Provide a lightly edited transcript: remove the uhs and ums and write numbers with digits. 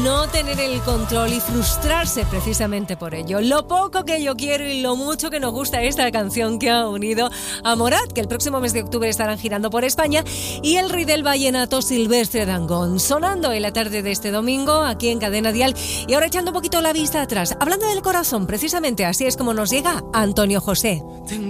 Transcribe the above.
No tener el control y frustrarse precisamente por ello. Lo poco que yo quiero y lo mucho que nos gusta esta canción que ha unido a Morat, que el próximo mes de octubre estarán girando por España, y el rey del vallenato Silvestre Dangond, sonando en la tarde de este domingo aquí en Cadena Dial. Y ahora echando un poquito la vista atrás, hablando del corazón, precisamente así es como nos llega Antonio José. Tengo